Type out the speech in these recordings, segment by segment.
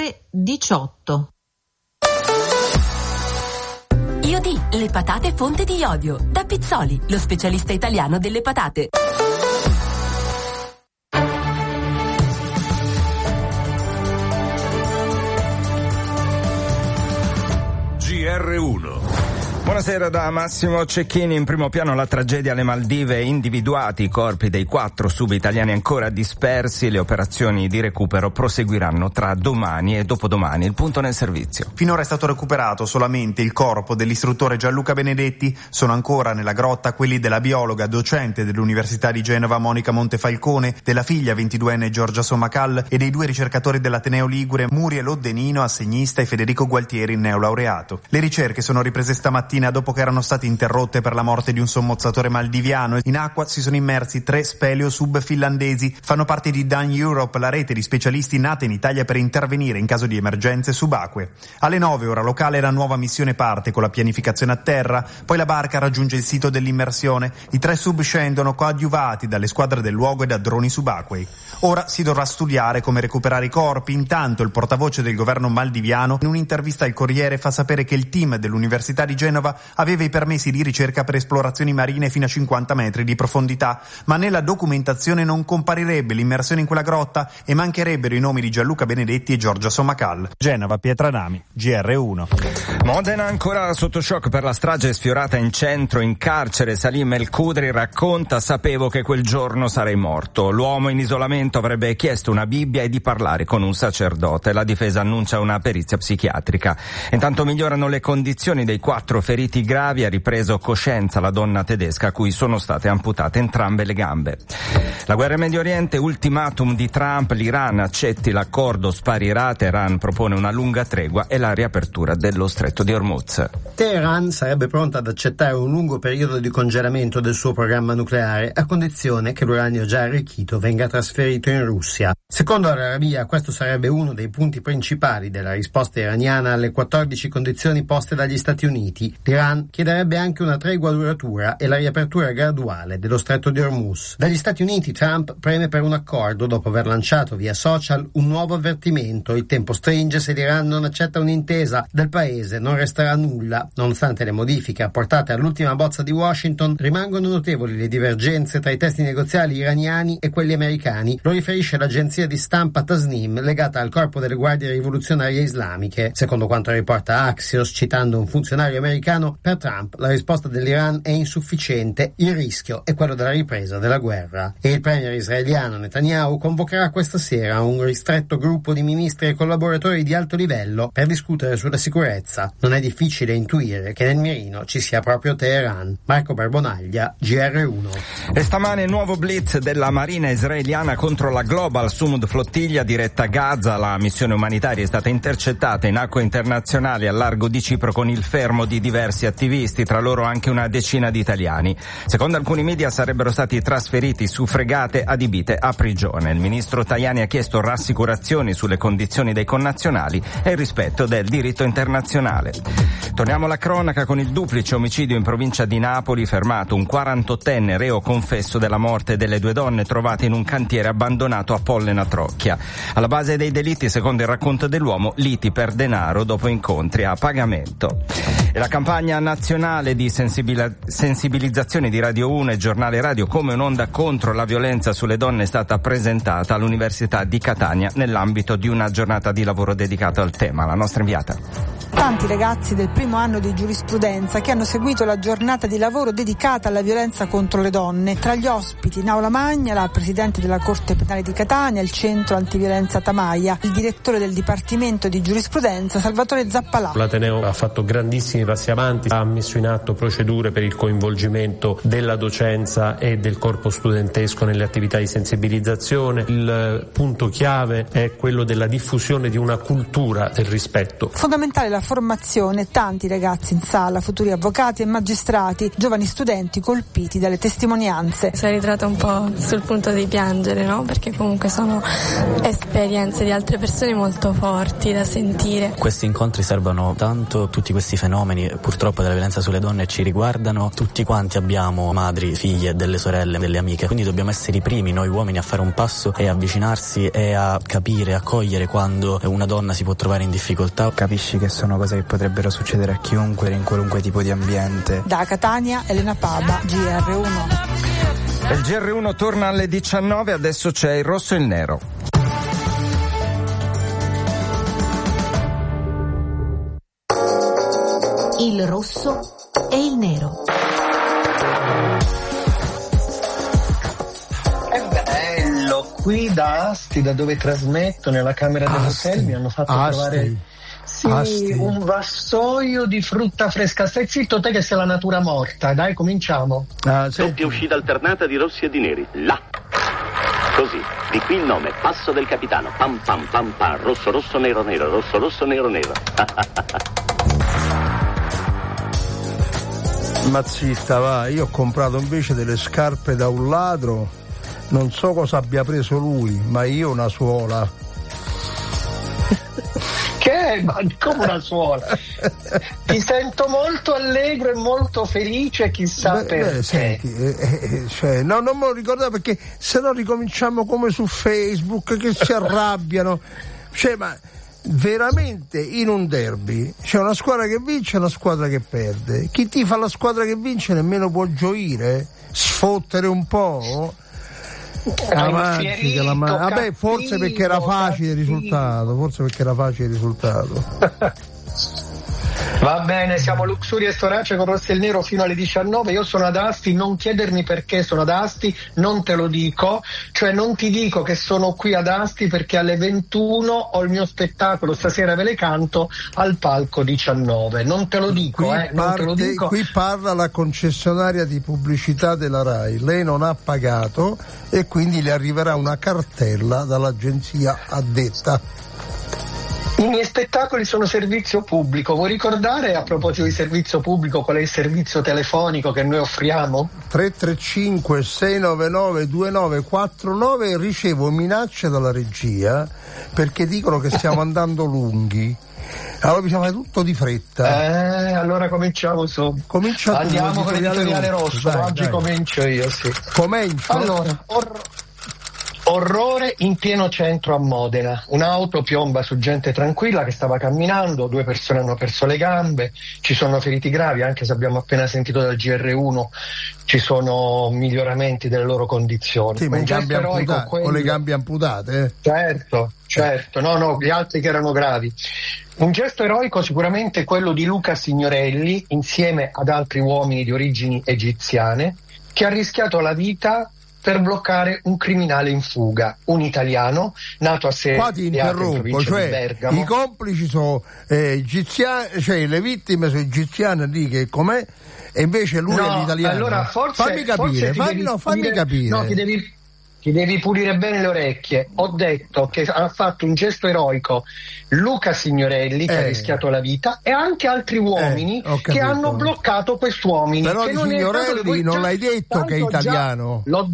18. Iodi, le patate fonte di iodio. Da Pizzoli, lo specialista italiano delle patate. GR1. Buonasera da Massimo Cecchini. In primo piano la tragedia alle Maldive, individuati i corpi dei 4 sub-italiani ancora dispersi. Le operazioni di recupero proseguiranno tra domani e dopodomani. Il punto nel servizio. Finora è stato recuperato solamente il corpo dell'istruttore Gianluca Benedetti. Sono ancora nella grotta quelli della biologa docente dell'Università di Genova Monica Montefalcone, della figlia 22enne Giorgia Sommacal e dei 2 ricercatori dell'Ateneo Ligure Muriel Oddenino, assegnista, e Federico Gualtieri, neolaureato. Le ricerche sono riprese stamattina dopo che erano state interrotte per la morte di un sommozzatore maldiviano. In acqua si sono immersi 3 speleo-sub finlandesi. Fanno parte di Dan Europe, la rete di specialisti nata in Italia per intervenire in caso di emergenze subacquee. Alle 9 ora locale la nuova missione parte con la pianificazione a terra, poi la barca raggiunge il sito dell'immersione. I 3 sub scendono coadiuvati dalle squadre del luogo e da droni subacquei. Ora si dovrà studiare come recuperare i corpi. Intanto il portavoce del governo maldiviano in un'intervista al Corriere fa sapere che il team dell'Università di Genova aveva i permessi di ricerca per esplorazioni marine fino a 50 metri di profondità, ma nella documentazione non comparirebbe l'immersione in quella grotta e mancherebbero i nomi di Gianluca Benedetti e Giorgia Sommacal. Genova, Pietranami, GR1. Modena ancora sotto shock per la strage sfiorata in centro. In carcere Salim El Khudri racconta: sapevo che quel giorno sarei morto. L'uomo in isolamento avrebbe chiesto una Bibbia e di parlare con un sacerdote. La difesa annuncia una perizia psichiatrica. Intanto migliorano le condizioni dei 4 feriti gravi. Ha ripreso coscienza la donna tedesca a cui sono state amputate entrambe le gambe. La guerra in Medio Oriente, ultimatum di Trump: l'Iran accetti l'accordo, sparirà. Teheran propone una lunga tregua e la riapertura dello stretto di Hormuz. Teheran sarebbe pronta ad accettare un lungo periodo di congelamento del suo programma nucleare a condizione che l'uranio già arricchito venga trasferito in Russia. Secondo Al-Arabiya questo sarebbe uno dei punti principali della risposta iraniana alle 14 condizioni poste dagli Stati Uniti. L'Iran chiederebbe anche una tregua duratura e la riapertura graduale dello stretto di Hormuz. Dagli Stati Uniti Trump preme per un accordo dopo aver lanciato via social un nuovo avvertimento: il tempo stringe, se l'Iran non accetta un'intesa del paese non resterà nulla. Nonostante le modifiche apportate all'ultima bozza di Washington, rimangono notevoli le divergenze tra i testi negoziali iraniani e quelli americani. Lo riferisce l'agenzia di stampa Tasnim legata al corpo delle guardie rivoluzionarie islamiche. Secondo quanto riporta Axios, citando un funzionario americano, per Trump la risposta dell'Iran è insufficiente, il rischio è quello della ripresa della guerra. E il premier israeliano Netanyahu convocherà questa sera un ristretto gruppo di ministri e collaboratori di alto livello per discutere sulla sicurezza. Non è difficile intuire che nel mirino ci sia proprio Teheran. Marco Barbonaglia, GR1. E stamane nuovo blitz della Marina israeliana contro la Global Sumud Flottiglia diretta a Gaza. La missione umanitaria è stata intercettata in acque internazionali al largo di Cipro con il fermo di diversi attivisti, tra loro anche una decina di italiani. Secondo alcuni media sarebbero stati trasferiti su fregate adibite a prigione. Il ministro Tajani ha chiesto rassicurazioni sulle condizioni dei connazionali e il rispetto del diritto internazionale. Torniamo alla cronaca con il duplice omicidio in provincia di Napoli. Fermato un 48enne reo confesso della morte delle 2 donne trovate in un cantiere abbandonato a Pollena Trocchia. Alla base dei delitti, secondo il racconto dell'uomo, liti per denaro dopo incontri a pagamento. E la campagna nazionale di sensibilizzazione di Radio 1 e Giornale Radio come un'onda contro la violenza sulle donne è stata presentata all'Università di Catania nell'ambito di una giornata di lavoro dedicata al tema. La nostra inviata. Tanti ragazzi del primo anno di giurisprudenza che hanno seguito la giornata di lavoro dedicata alla violenza contro le donne. Tra gli ospiti in aula magna la presidente della Corte Penale di Catania, il centro antiviolenza Tamaia, il direttore del Dipartimento di Giurisprudenza Salvatore Zappalà. L'Ateneo ha fatto grandissimi passi avanti, ha messo in atto procedure per il coinvolgimento della docenza e del corpo studentesco nelle attività di sensibilizzazione. Il punto chiave è quello della diffusione di una cultura del rispetto. Fondamentale la formazione, tanti ragazzi in sala, futuri avvocati e magistrati, giovani studenti colpiti dalle testimonianze. Si è ritrata un po' sul punto di piangere, no? Perché comunque sono esperienze di altre persone molto forti da sentire. Questi incontri servono tanto, tutti questi fenomeni purtroppo purtroppo della violenza sulle donne ci riguardano. Tutti quanti abbiamo madri, figlie, delle sorelle, delle amiche, quindi dobbiamo essere i primi noi uomini a fare un passo e avvicinarsi e a capire, a cogliere quando una donna si può trovare in difficoltà. Capisci che sono cose che potrebbero succedere a chiunque in qualunque tipo di ambiente. Da Catania, Elena Paba, GR1. Il GR1 torna alle 19, adesso c'è il rosso e il nero. Il rosso e il nero. È bello, qui da Asti, da dove trasmetto, nella camera dell'hotel, mi hanno fatto trovare un vassoio di frutta fresca. Stai zitto te che sei la natura morta, dai, cominciamo. Doppia uscita alternata di rossi e di neri, là. Così, di qui il nome, passo del capitano, pam pam pam pam, rosso rosso nero nero, rosso rosso nero nero. Mazzista, va, io ho comprato invece delle scarpe da un ladro, non so cosa abbia preso lui, ma io una suola. Che? Ma come una suola? Ti sento molto allegro e molto felice, chissà perché. Senti, cioè, no, non me lo ricordavo perché se no ricominciamo come su Facebook che si arrabbiano. Cioè, ma veramente in un derby c'è una squadra che vince e una squadra che perde. Chi tifa la squadra che vince nemmeno può gioire, sfottere un po'. Vabbè, forse perché era facile il risultato. Va bene, siamo Luxuria e Storace con Rosso e il Nero fino alle 19. Io sono ad Asti, non chiedermi perché sono ad Asti, non te lo dico, cioè non ti dico che sono qui ad Asti perché alle 21 ho il mio spettacolo, stasera ve le canto al palco 19. Non te lo dico, non te lo dico. Qui parla la concessionaria di pubblicità della RAI, lei non ha pagato e quindi le arriverà una cartella dall'agenzia addetta. I miei spettacoli sono servizio pubblico. Vuoi ricordare, a proposito di servizio pubblico, qual è il servizio telefonico che noi offriamo? 335 699 2949. Ricevo minacce dalla regia perché dicono che stiamo andando lunghi. Allora bisogna fare tutto di fretta. Allora cominciamo su. Andiamo con l'editoriale rosso. Oggi comincio io, sì. Allora, orrore in pieno centro a Modena. Un'auto piomba su gente tranquilla che stava camminando, 2 persone hanno perso le gambe, ci sono feriti gravi, anche se abbiamo appena sentito dal GR1 ci sono miglioramenti delle loro condizioni. Sì, ma con le gambe amputate? Certo, no, gli altri che erano gravi. Un gesto eroico sicuramente quello di Luca Signorelli insieme ad altri uomini di origini egiziane che ha rischiato la vita per bloccare un criminale in fuga, un italiano nato a Seria. Qua ti interrompo, cioè i complici sono egiziani, cioè le vittime sono egiziane lì che com'è, e invece lui è l'italiano. Allora fammi capire. No, ti devi pulire bene le orecchie. Ho detto che ha fatto un gesto eroico Luca Signorelli che ha rischiato la vita e anche altri uomini che hanno bloccato quest'uomini. Però che di Signorelli non l'hai detto che è italiano. L'ho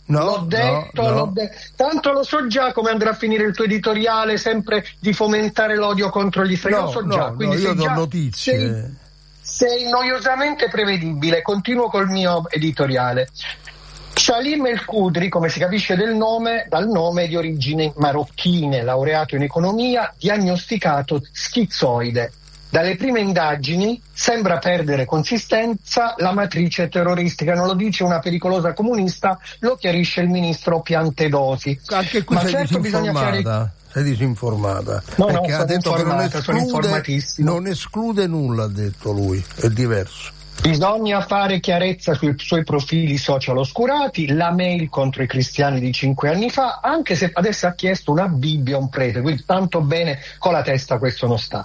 detto. Tanto lo so già come andrà a finire il tuo editoriale, sempre di fomentare l'odio contro gli stranieri. Quindi io do notizie. Sei noiosamente prevedibile. Continuo col mio editoriale. Salim El Khudri, come si capisce dal nome di origini marocchine, laureato in economia, diagnosticato schizoide. Dalle prime indagini sembra perdere consistenza la matrice terroristica, non lo dice una pericolosa comunista, lo chiarisce il ministro Piantedosi. Anche qui sei disinformata. Sei disinformata. Perché ha detto che non esclude nulla, ha detto lui, è diverso. Bisogna fare chiarezza sui suoi profili social oscurati, la mail contro i cristiani di 5 anni fa, anche se adesso ha chiesto una Bibbia a un prete, quindi tanto bene con la testa questo non sta.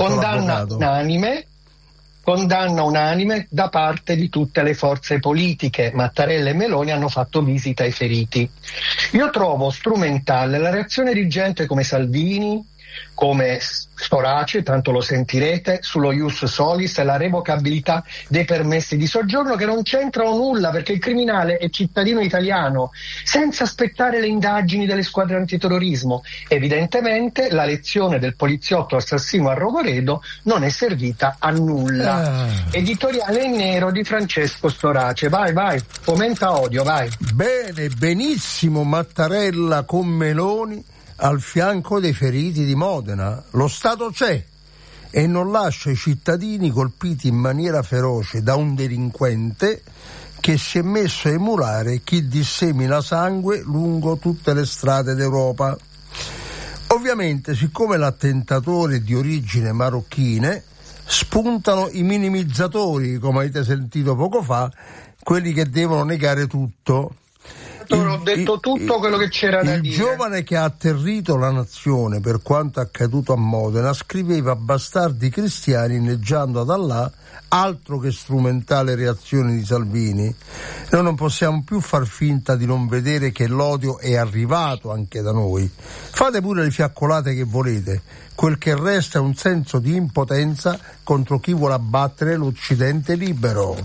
Condanna unanime da parte di tutte le forze politiche. Mattarella e Meloni hanno fatto visita ai feriti. Io trovo strumentale la reazione di gente come Salvini, come Storace, tanto lo sentirete, sullo ius solis e la revocabilità dei permessi di soggiorno, che non c'entrano nulla, perché il criminale è cittadino italiano, senza aspettare le indagini delle squadre antiterrorismo. Evidentemente la lezione del poliziotto assassino a Rogoredo non è servita a nulla. Editoriale in nero di Francesco Storace. Vai, fomenta odio, vai. Bene, benissimo Mattarella con Meloni al fianco dei feriti di Modena. Lo Stato c'è e non lascia i cittadini colpiti in maniera feroce da un delinquente che si è messo a emulare chi dissemina sangue lungo tutte le strade d'Europa. Ovviamente, siccome l'attentatore è di origine marocchine, spuntano i minimizzatori, come avete sentito poco fa, quelli che devono negare tutto. Ho detto tutto quello che c'era da dire. Il giovane che ha atterrito la nazione per quanto accaduto a Modena scriveva bastardi cristiani inneggiando ad Allah, altro che strumentale reazione di Salvini. Noi non possiamo più far finta di non vedere che l'odio è arrivato anche da noi. Fate pure le fiaccolate che volete, quel che resta è un senso di impotenza contro chi vuole abbattere l'Occidente libero.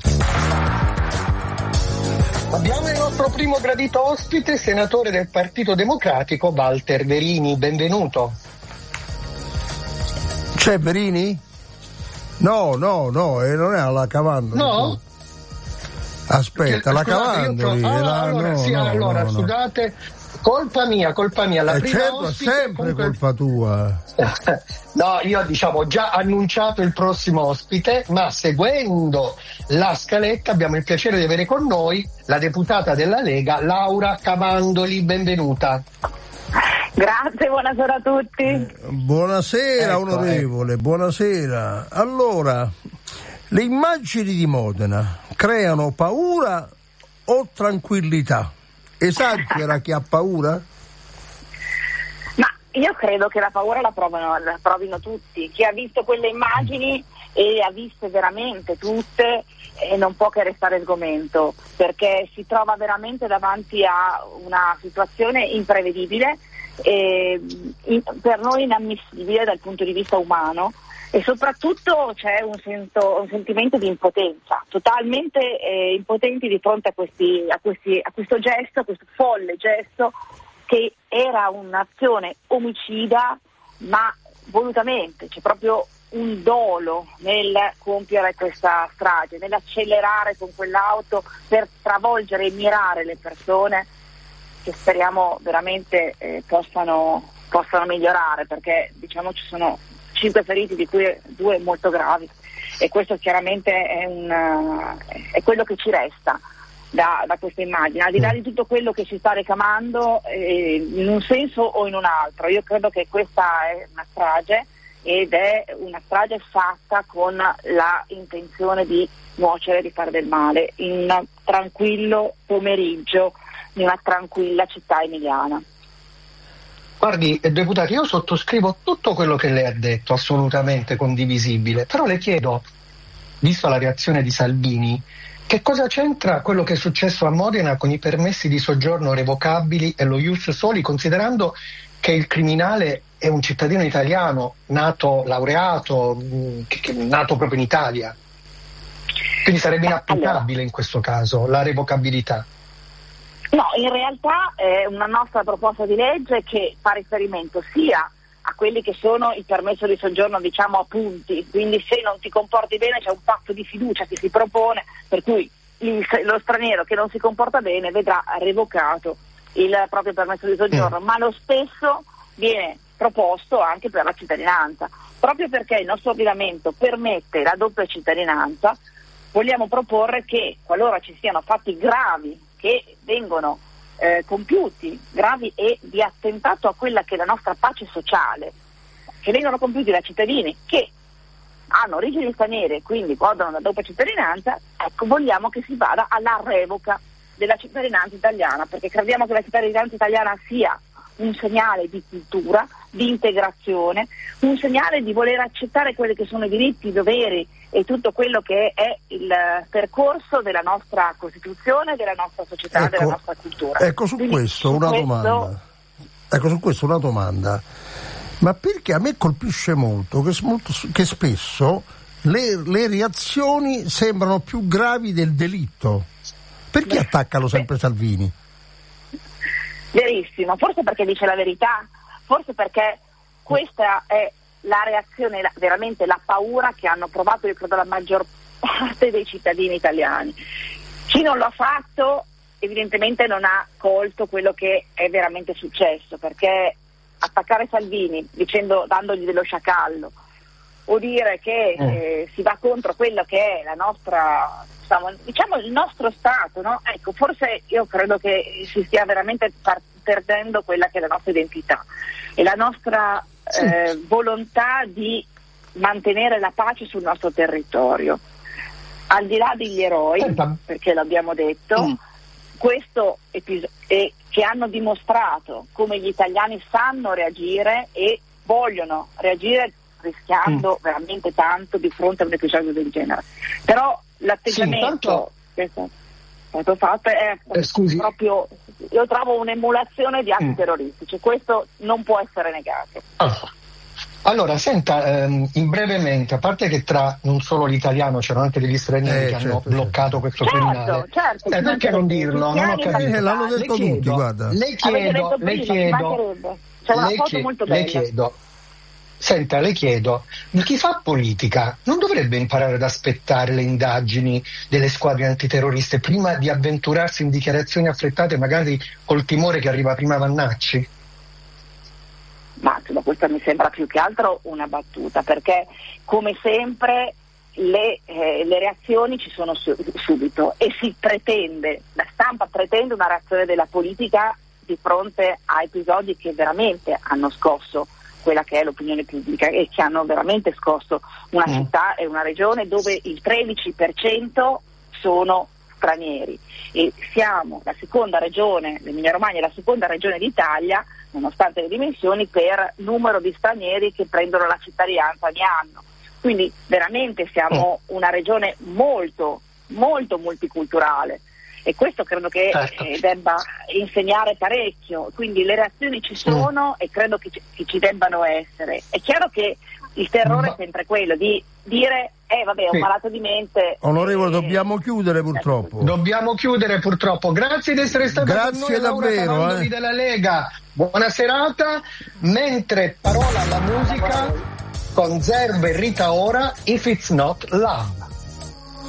Abbiamo il nostro primo gradito ospite, senatore del Partito Democratico, Walter Verini. Benvenuto. C'è Verini? No, non è alla Cavando. No? Aspetta, la Cavando. Scusate, colpa mia, la prima certo, ospite, è sempre colpa tua. No, io ho già annunciato il prossimo ospite, ma seguendo la scaletta abbiamo il piacere di avere con noi la deputata della Lega, Laura Cavandoli. Benvenuta. Grazie, buonasera a tutti. Buonasera, onorevole, buonasera. Allora, le immagini di Modena creano paura o tranquillità? Esagera chi ha paura? Ma io credo che la paura la provino tutti. Chi ha visto quelle immagini e le ha viste veramente tutte non può che restare sgomento, perché si trova veramente davanti a una situazione imprevedibile, per noi inammissibile dal punto di vista umano, e soprattutto c'è un sentimento di impotenza, totalmente impotenti di fronte a questo gesto, a questo folle gesto, che era un'azione omicida, ma volutamente. C'è proprio un dolo nel compiere questa strage, nell'accelerare con quell'auto per travolgere e mirare le persone, che speriamo veramente possano migliorare, perché diciamo ci sono 5 feriti, di cui 2 molto gravi, e questo chiaramente è quello che ci resta da questa immagine, al di là di tutto quello che si sta ricamando in un senso o in un altro. Io credo che questa è una strage, ed è una strage fatta con la intenzione di nuocere, di fare del male, in un tranquillo pomeriggio di una tranquilla città emiliana. Guardi, deputati, io sottoscrivo tutto quello che lei ha detto, assolutamente condivisibile, però le chiedo, visto la reazione di Salvini, che cosa c'entra quello che è successo a Modena con i permessi di soggiorno revocabili e lo ius soli, considerando che il criminale è un cittadino italiano, nato, laureato, nato proprio in Italia? Quindi sarebbe inapplicabile in questo caso la revocabilità. No, in realtà è una nostra proposta di legge che fa riferimento sia a quelli che sono il permesso di soggiorno, diciamo, a punti, quindi se non ti comporti bene c'è un patto di fiducia che si propone, per cui lo straniero che non si comporta bene vedrà revocato il proprio permesso di soggiorno, ma lo stesso viene proposto anche per la cittadinanza. Proprio perché il nostro ordinamento permette la doppia cittadinanza, vogliamo proporre che qualora ci siano fatti gravi che vengono compiuti, gravi e di attentato a quella che è la nostra pace sociale, che vengono compiuti da cittadini che hanno origini straniere, quindi godono della doppia cittadinanza, ecco, vogliamo che si vada alla revoca della cittadinanza italiana, perché crediamo che la cittadinanza italiana sia un segnale di cultura, di integrazione, un segnale di voler accettare quelli che sono i diritti, i doveri e tutto quello che è il percorso della nostra Costituzione, della nostra società, della nostra cultura. Ecco, su questo una domanda. Ma perché a me colpisce molto che spesso le reazioni sembrano più gravi del delitto. Perché attaccano sempre Salvini? Verissimo, forse perché dice la verità, forse perché questa è la reazione, veramente la paura che hanno provato, io credo, la maggior parte dei cittadini italiani. Chi non lo ha fatto evidentemente non ha colto quello che è veramente successo, perché attaccare Salvini dandogli dello sciacallo o dire che si va contro quello che è la nostra, diciamo il nostro Stato, no? Ecco, forse io credo che si stia veramente perdendo quella che è la nostra identità e la nostra volontà di mantenere la pace sul nostro territorio. Al di là degli eroi, perché l'abbiamo detto, questo che hanno dimostrato come gli italiani sanno reagire e vogliono reagire rischiando veramente tanto di fronte a un episodio del genere. Però l'atteggiamento che è stato fatto è proprio, io trovo un'emulazione di atti terroristici, questo non può essere negato. Allora, senta, brevemente, a parte che tra non solo l'italiano c'erano anche degli stranieri che hanno bloccato questo criminale, perché non dirlo? Non ho capito. L'hanno detto tutti, guarda. Le chiedo, chi fa politica non dovrebbe imparare ad aspettare le indagini delle squadre antiterroriste prima di avventurarsi in dichiarazioni affrettate, magari col timore che arriva prima Vannacci? Ma questa mi sembra più che altro una battuta, perché come sempre le reazioni ci sono subito e la stampa pretende una reazione della politica di fronte a episodi che veramente hanno scosso quella che è l'opinione pubblica e che hanno veramente scosso una città e una regione dove il 13% sono stranieri e siamo la seconda regione, l'Emilia Romagna è la seconda regione d'Italia, nonostante le dimensioni, per numero di stranieri che prendono la cittadinanza ogni anno. Quindi veramente siamo una regione molto, molto multiculturale e questo credo che debba insegnare parecchio. Quindi le reazioni ci sono e credo che ci debbano essere. È chiaro che il terrore è sempre quello di dire vabbè, è un malato di mente. Onorevole, dobbiamo chiudere purtroppo. Grazie di essere stato con noi, davvero, della Lega. Buona serata. Mentre parola alla musica con Zerbe e Rita Ora, If It's Not Love.